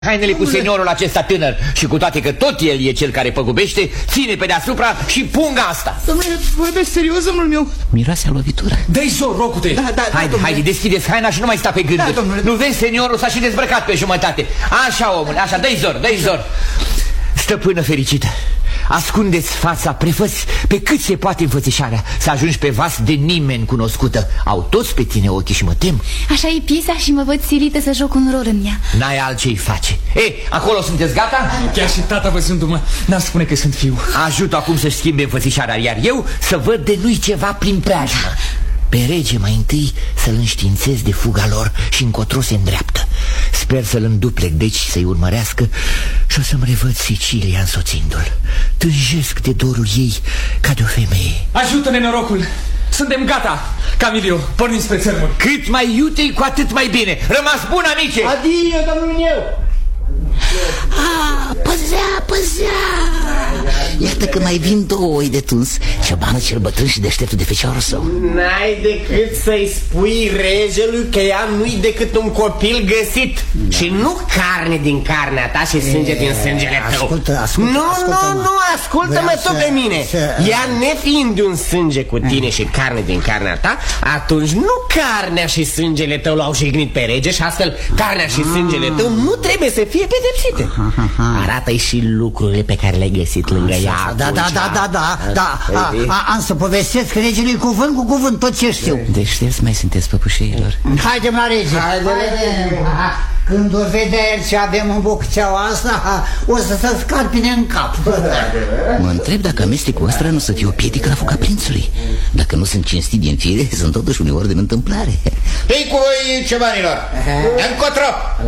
hainele cu seniorul acesta tânăr și cu toate că tot el e cel care păgubește, ține pe deasupra și punga asta. Domnule, vorbești serios, domnul meu? Miroase a lovitură. Dă-i zor, rocute. Haide, deschideți haina și nu mai sta pe gânduri. Nu vezi, seniorul s-a și dezbrăcat pe jumătate. Așa, omule, așa, dă-i zor. Stăpână fericită, ascundeți fața, prefăți pe cât se poate înfățișarea, să ajungi pe vas de nimeni cunoscută. Au toți pe tine ochii și mă tem. Așa e piesa și mă văd silită să joc un rol în ea. N-ai altce-i face. Acolo sunteți gata? Chiar și tata văzându-mă n-ar spune că sunt fiu. Ajut acum să-și schimbe înfățișarea, iar eu să văd de nu-i ceva prin preajmă. Pe rege mai întâi să-l înștiințez de fuga lor și încotro se îndreaptă. Sper să-l înduplec, deci să-i urmărească și o să-mi revăd Sicilia însoțindu-l. Tânjesc de dorul ei ca de o femeie. Ajută-ne, norocul! Suntem gata, Camilio, pornim spre țărmuri. Cât mai iute, cu atât mai bine. Rămas bun, amice! Adio, domnul meu! Păzea! Iată că mai vin 2 oi de tuns, ciobanul cel bătrân și deșteptul de feciorul său. N-ai decât să-i spui regelui că ea nu-i decât un copil găsit și nu carne din carnea ta și sânge din sângele tău. Ascultă-mă tot pe mine. Ea nefiind de un sânge cu tine și carne din carnea ta, atunci nu carnea și sângele tău l-au jignit pe rege și astfel carnea și sângele tău nu trebuie să fie pedepsite. Arată-i și lucrurile pe care le-ai găsit lângă ea. Da. Am să povestesc regelui cuvânt cu cuvânt tot ce știu. Deștepți mai sunteți, păpușeilor. Haidem la rege. Când o vede el ce avem în bocceaua asta, o să scarpine în cap. Mă întreb dacă amestecul ăsta nu să fie o piedică la fuga prințului. Dacă nu sunt cinstit din fire, sunt totuși uneori din întâmplare. Ei cu voi, ciobanilor! Încotro!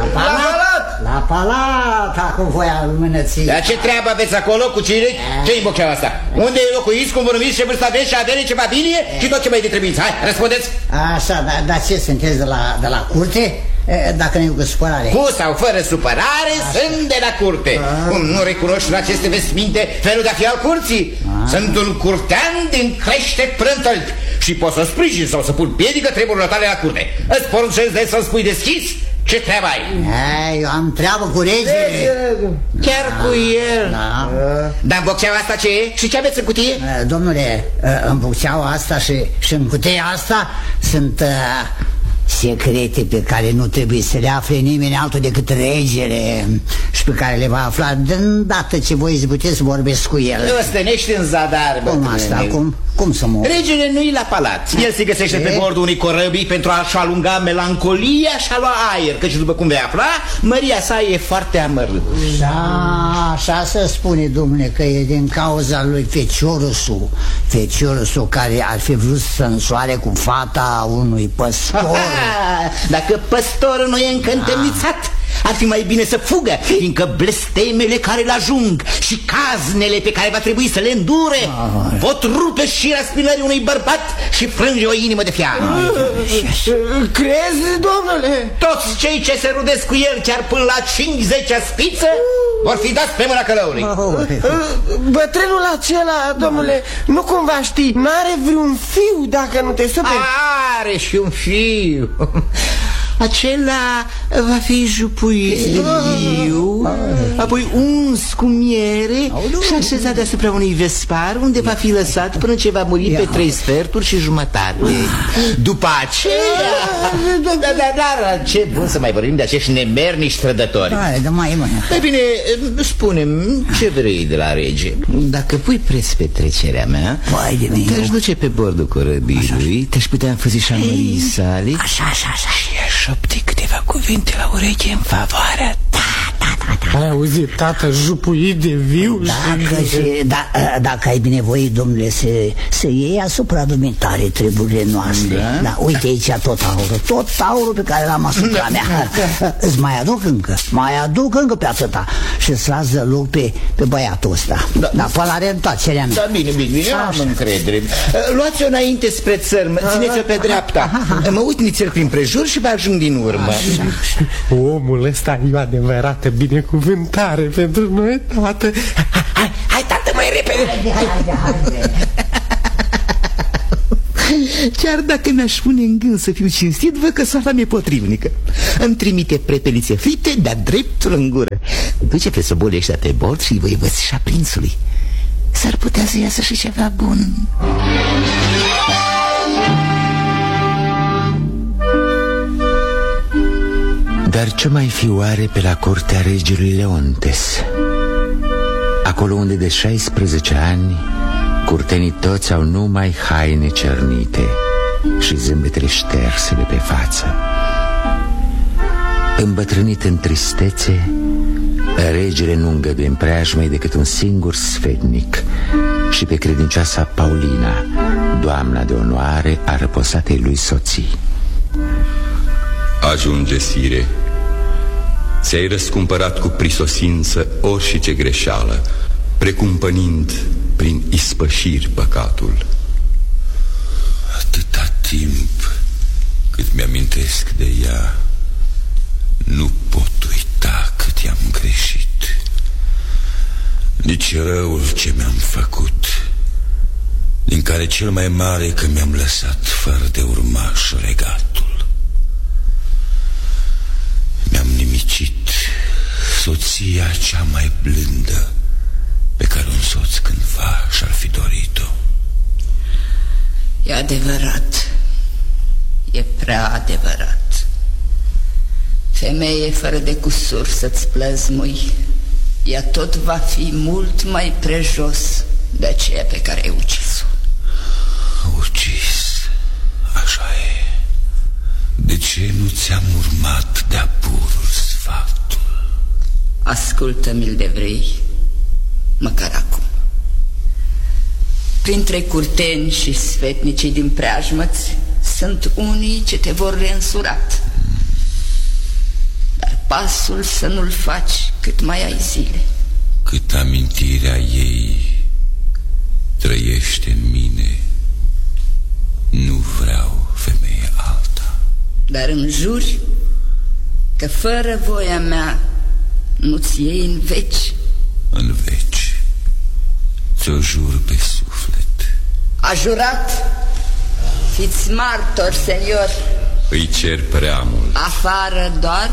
La palat, acum voia lumânății. Dar ce treabă aveți acolo cu cine? Ce-i bocceaua asta? Unde locuiți, cum vă numiți, ce vârstă aveți, ce avere, ce familie și tot ce mai de trebuință? Hai, răspundeți! Așa, dar ce sunteți de la curte? Dacă nu e cu supărare. Cu sau fără supărare, sunt de la curte. Cum nu recunoști în aceste vestminte felul de a fi al curții? Sunt un curtean din crește prântălt și pot să sprijin sau să pun piedică treburile tale la curte. Îți poruncesc de să-mi spui deschis ce treabă ai. Eu am treabă cu regele. Chiar cu el. Dar în bocceaua asta ce e? Și ce aveți în cutie? Domnule, în bocceaua asta și în cutia asta sunt secrete pe care nu trebuie să le afle nimeni altul decât regele și pe care le va afla de îndată ce voi puteți să vorbesc cu el. Nu stănești în zadar, Cum asta? Cum să mă... Regele nu-i la palat. El se găsește pe bordul unei corăbii pentru a-și alunga melancolia și a lua aer, căci după cum vei afla, măria sa e foarte amărâtă. Da, așa se spune, domnule, că e din cauza lui Feciorusul care ar fi vrut să însoare cu fata unui păstor. Dacă păstorul nu e încă întemnițat, ar fi mai bine să fugă, fiindcă blestemele care îl ajung și caznele pe care va trebui să le îndure pot rupe șira spinării unui bărbat și frânge o inimă de fiară. Crezi, domnule? Toți cei ce se rudesc cu el, chiar până la 5-10 spiță, vor fi dați pe mâna călăului. Bătrânul acela, domnule, nu cumva știi, n-are vreun fiu dacă nu te superi? Are și un fiu. Acela va fi jupuit de viu, apoi uns cu miere și așezat deasupra unui vespar, unde va fi lăsat până ce va muri pe 3 sferturi și jumătate. După aceea... Dar ce bun să mai vorbim de acești nemernici trădători. Ei bine, spune-mi, ce vrei de la rege? Dacă pui preț pe trecerea mea, te-aș duce pe bordul corăbiului, te-aș putea înfățișa mării sale. Așa. Și aș șopti câteva cuvinte la ureche în favoarea ta. Ai auzit, tată, jupuit de viu? Dacă ai binevoit, domnule, să iei asupra dumitare treburile noastre. Da, uite aici tot aurul pe care l-am asupra mea. Îți mai aduc încă pe atâta și îți las de loc pe băiatul ăsta. Da, până la reîntoarcerea mea. Da, bine, am încredere. Luați-o înainte spre țărm, țineți-o pe dreapta. Mă uit nițel prin prejur și vă ajung din urmă. Omul ăsta e o adevărată binecuvântare pentru noi, tată. Hai, tată, mai repede. Haide. Chiar dacă mi-aș pune în gând să fiu cinstit, văd că soarta mi-e potrivnică. Îmi trimite prepelițe frite de-a dreptul în gură. Duce pe sobolii ăștia pe bord și voi vățișa prințului. S-ar putea să iasă și ceva bun. Dar ce mai fi oare pe la curtea regelui Leontes? Acolo unde de 16 ani curtenii toți au numai haine cernite și zâmbetele șterse de pe față. Îmbătrânit în tristețe, regele nu îngăduie în preajmei decât un singur sfetnic și pe credincioasa Paulina, doamna de onoare a răposatei lui soții. Ajunge, sire. Ți-ai răscumpărat cu prisosință orice greșeală, precumpănind prin ispășiri păcatul. Atâta timp cât mi-amintesc de ea, nu pot uita cât i-am greșit, nici răul ce mi-am făcut, din care cel mai mare că mi-am lăsat fără de urmaș regatul. Mi-am nimicit soția cea mai blândă pe care un soț cândva și-ar fi dorit-o. E adevărat, e prea adevărat. Femeie fără de cusur să-ți plăzmui, ea tot va fi mult mai prejos de aceea pe care ai ucis-o. Ucis, așa e. De ce nu ți-am urmat de-a purul sfatul? Ascultă-mi-l de vrei, măcar acum. Printre curteni și sfetnicii din preajmă-ți sunt unii ce te vor reînsurat, dar pasul să nu-l faci cât mai ai zile. Cât amintirea ei trăiește în mine, nu vreau femeie alta. Dar îmi juri că fără voia mea nu-ți iei în veci. În veci, ți-o jur pe suflet. A jurat? Fiți martor, senior. Îi cer prea mult. Afară doar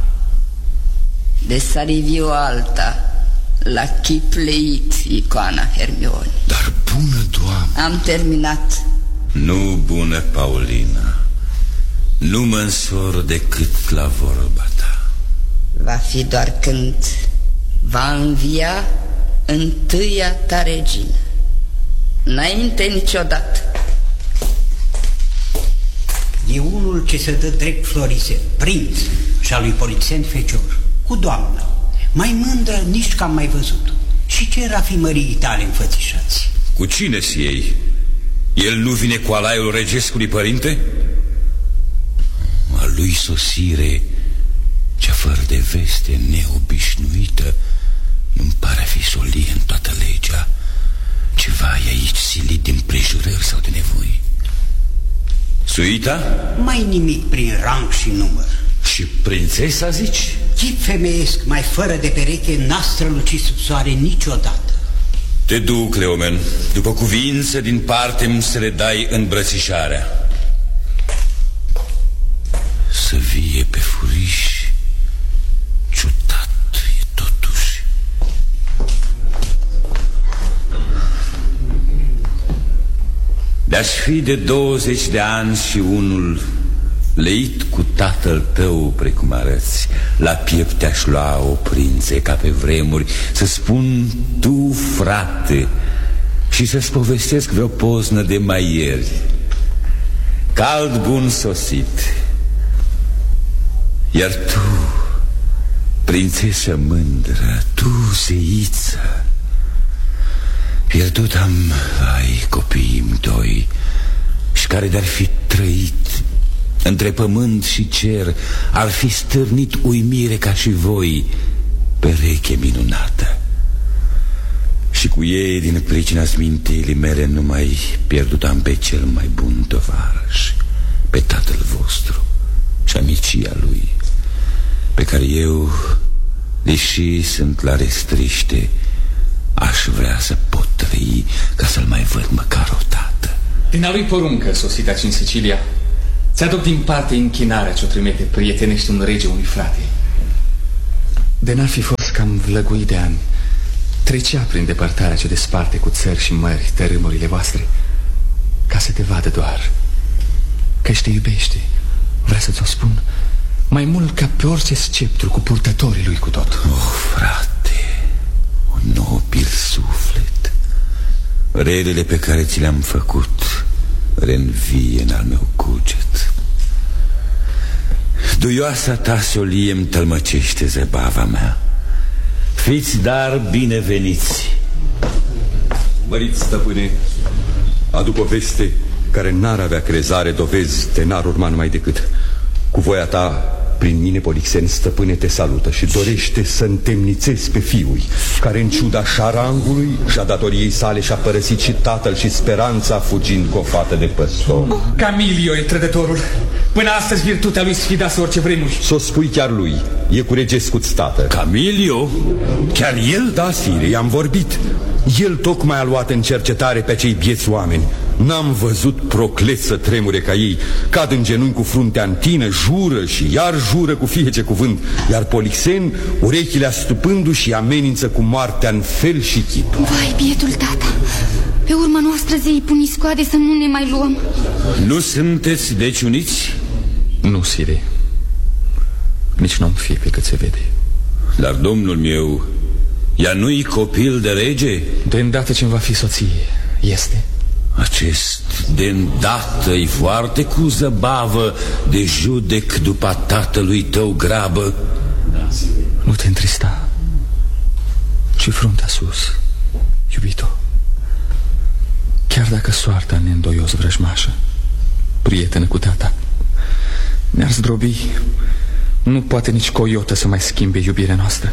de Sariviu alta, la chip leit, icoana Hermione. Dar bună doamnă... Am terminat. Nu, bună Paulina, nu mă însor decât la vorba ta. Va fi doar când va învia întâia ta regină. Înainte niciodată. E unul ce se dă drept florise, prinț și al lui Polițen Fecior, cu doamnă, mai mândră nici că am mai văzut. Și ce rafimării tale înfățișați? Cu cine-s ei? El nu vine cu alaiul regescului părinte? A lui sosire, cea fără de veste neobișnuită, nu-mi pare a fi solie în toată legea. Ceva e aici silit de împrejurări sau de nevoi. Suita? Mai nimic prin rang și număr. Și prințesa, zici? Chip femeiesc mai fără de pereche n-a strălucit sub soare niciodată. Te duc, Cleomen, după cuvință din parte-mi să le dai îmbrățișarea. Să vie pe furiș, ciudat e totuși. De-aș fi de 20 de ani și unul leit cu tatăl tău precum arăți, la piept te-aș lua, o prințe, ca pe vremuri, să spun tu, frate, și să-ți povestesc vreo poznă de mai ieri. Cald bun sosit. Iar tu, prințesă mândră, tu, zeiță, pierdut am, ai, copiii-mi doi, și care de-ar fi trăit între pământ și cer, ar fi stârnit uimire ca și voi, pereche minunată. Și cu ei, din pricina smintirii mele, numai pierdut am pe cel mai bun tovarăș, pe tatăl vostru și amicia lui, pe care eu, deși sunt la restriște, aș vrea să pot trăi ca să-l mai văd măcar o dată. Din a lui poruncă, sosit aici în Sicilia, ți-aduc din parte închinarea ce-o trimite prietenești un rege unui frate. De n-ar fi fost cam vlăguit de ani, trecea prin depărtarea ce desparte cu țări și mări tărâmurile voastre, ca să te vadă doar, că-și te iubește, vrea să ți-o spun, mai mult ca pe orice sceptru cu purtătorii lui cu tot. Frate, un nobil suflet, relele pe care ți le-am făcut reînvie în al meu cuget. Duioasa ta solie îmi tălmăcește zăbava mea. Fiți dar bineveniți. Măriți stăpâne, aduc o veste care n-ar avea crezare, dovezi de n-ar urma numai decât. Cu voia ta, prin mine, Polixen, stăpâne, te salută și dorește să întemnițezi pe fiul, care în ciuda șarangului și a datoriei sale și-a părăsit și tatăl și speranța, fugind cu o fată de păstor. Camilio e trădătorul. Până astăzi virtutea lui sfidase orice vremuri. S-o spui chiar lui, e cu regescu-ți tată. Camilio? Chiar el? Da, sire, i-am vorbit. El tocmai a luat în cercetare pe acei bieți oameni. N-am văzut proclet să tremure ca ei. Cad în genunchi cu fruntea în tine, jură și iar jură cu fiece cuvânt. Iar Polixen, urechile astupându-și, amenință cu moartea în fel și chip. Vai, bietul tata, pe urma noastră zeii pun iscoade să nu ne mai luăm. Nu sunteți deci uniți? Nu, sire. Nici n-am fi pe cât se vede. Dar, domnul meu, ea nu-i copil de rege? De îndată ce-mi va fi soție, este. Acest de îndată-i foarte cu zăbavă de judec după tatălui tău grabă. Nu te întrista, ci fruntea sus, iubito. Chiar dacă soarta neîndoios vrăjmașă, prietenă cu tata, ne-ar zdrobi, nu poate nici coiotă să mai schimbe iubirea noastră.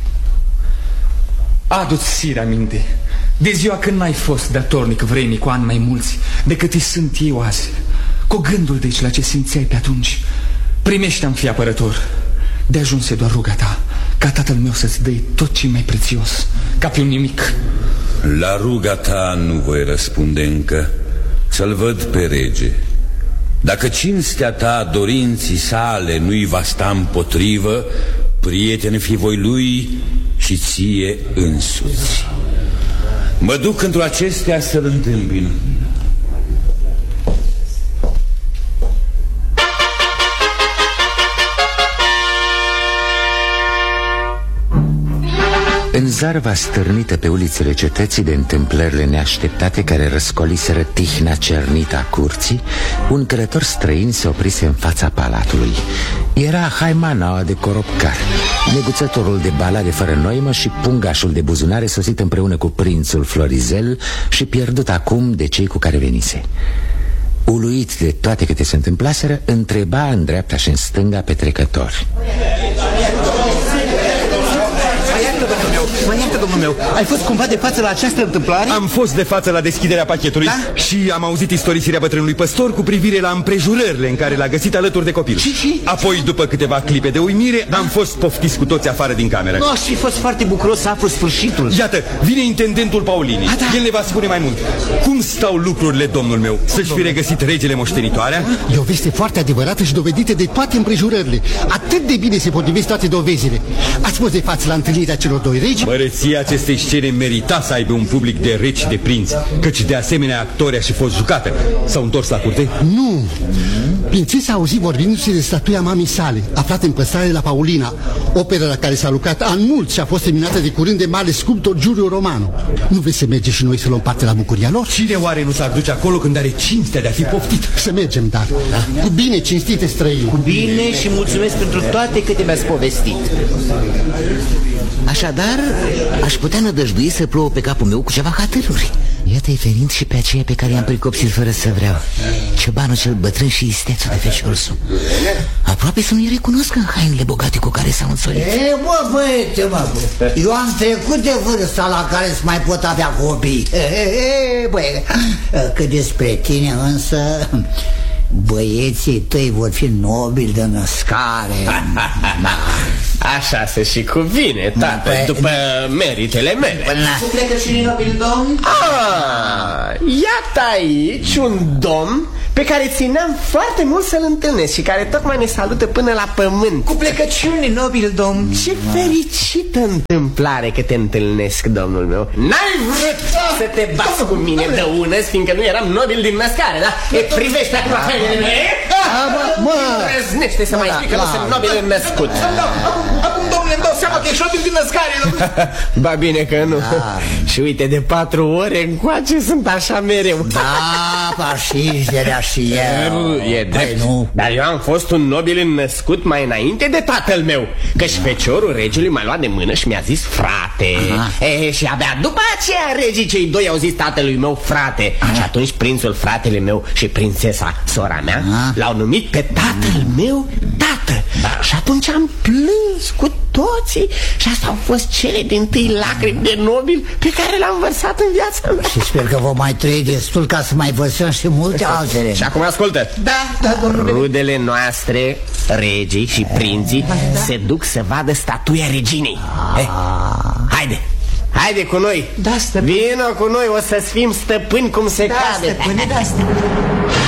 Adu-ți, sire, aminte de ziua când n-ai fost datornic vrednic cu ani mai mulți decât îi sunt eu azi, cu gândul deci la ce simțeai pe atunci. Primește-am fi apărător. De ajuns e doar ruga ta, ca tatăl meu să-ți dai tot ce mai prețios, ca pe un nimic. La ruga ta nu voi răspunde încă. Să-l văd pe rege. Dacă cinstea ta, dorinții sale, nu-i va sta împotrivă, prietene fi voi lui și ție însuți. Mă duc într-o acestea să-l întâmpin. În zarva stârnită pe ulițele cetății de întâmplările neașteptate care răscoliseră tihna cernită a curții, un călător străin se oprise în fața palatului. Era Haimanaua de Coropcar, neguțătorul de balade fără noimă și pungașul de buzunare sosit împreună cu prințul Florizel și pierdut acum de cei cu care venise. Uluit de toate câte se întâmplaseră, întreba în dreapta și în stânga pe trecători. Mă iartă, domnul meu, ai fost cumva de față la această întâmplare? Am fost de față la deschiderea pachetului, da? Și am auzit istorisirea bătrânului păstor cu privire la împrejurările în care l-a găsit alături de copil. Și? Apoi, după câteva clipe de uimire, am fost poftiți cu toți afară din cameră. Nu, aș fi fost foarte bucuros să aflu sfârșitul. Iată, vine intendentul Paulini. Da. El ne va spune mai mult. Cum stau lucrurile, domnul meu? Să-și fi regăsit regele moștenitoarea? E o veste foarte adevărată și dovedită de toate împrejurările. Atât de bine se potrivesc toate dovezile. Ați fost de față la întâlnirea celor doi regi? Măreția acestei scene merita să aibă un public de regi și de prinți, căci de asemenea actori a și fost jucată. S-au întors la curte? Nu. Prințesa a auzit vorbindu-se de statuia mamei sale, aflată în păstrare la Paulina, operă la care s-a lucrat ani mulți și a fost terminată de curând de mare sculptor Giulio Romano. Nu vreți să mergem și noi să luăm parte la bucuria lor? Cine oare nu s-ar duce acolo când are cinstea de a fi poftit? Să mergem, dar cu bine, cinstite străini. Cu bine și mulțumesc pentru toate câte mi-ați povestit. Așadar, aș putea nădăjdui să plouă pe capul meu cu ceva hatăruri. Iată-i venind și pe aceea pe care i-am pricopsit fără să vreau, ciobanul cel bătrân și istețul de feciorsul. Aproape să nu-i recunosc în hainele bogate cu care s-au însolit. Bă, băiete, mă, eu am trecut de vârsta la care să mai pot avea copii. Băi, că despre tine însă, băieții tăi vor fi nobili de născare. Așa se și cuvine, tată, după meritele mele. Se plecă și nobil domn? Iată aici un domn pe care țineam foarte mult să-l întâlnesc și care tocmai ne salută până la pământ. Cu plecăciune, nobil domn. Ce fericită întâmplare că te întâlnesc, domnul meu. N-ai vrut să te bați cu mine de unăs, fiindcă nu eram nobil din născare, da? Privește acum hainele mele. Răznește să mai spui că nu sunt nobil născut. Acum, domnule, îmi dau seama că ești nobil din născare. Ba bine că nu. Și uite, de 4 ore încoace sunt așa mereu. Da, pașișterea și eu. E drept, dar eu am fost un nobil născut mai înainte de tatăl meu, căci feciorul regelui m-a luat de mână și mi-a zis frate. Și abia după aceea regii cei doi au zis tatălui meu frate. Și atunci prințul, fratele meu, și prințesa, sora mea, l-au numit pe tatăl meu tată. Și atunci am plâns cu toții. Și asta au fost cele dintâi lacrimi de nobil pe care le-am vărsat în viața mea. Și sper că vom mai trăi destul ca să mai vărsăm și multe altele. Și acum ascultă. Da, domnule. Rudele noastre, regii și prinții, se duc să vadă statuia reginei. Haide cu noi. Da, stăpâni. Vino cu noi, o să fim stăpâni cum se cade. Stăpâni, da, stăpâni.